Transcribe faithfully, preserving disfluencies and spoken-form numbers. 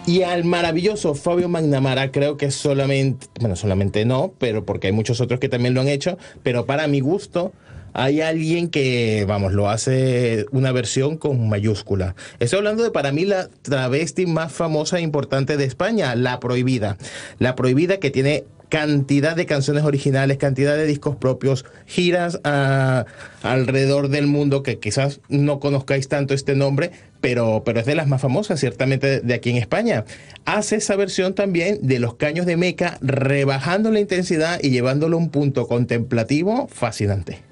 Y al maravilloso Fabio Magnamara, creo que solamente, bueno, solamente no, pero porque hay muchos otros que también lo han hecho, pero para mi gusto hay alguien que, vamos, lo hace una versión con mayúscula. Estoy hablando de para mí la travesti más famosa e importante de España, La Prohibida. La Prohibida que tiene cantidad de canciones originales, cantidad de discos propios, giras a- alrededor del mundo que quizás no conozcáis tanto este nombre, pero, pero es de las más famosas, ciertamente de aquí en España. Hace esa versión también de Los Caños de Meca, rebajando la intensidad y llevándolo a un punto contemplativo fascinante.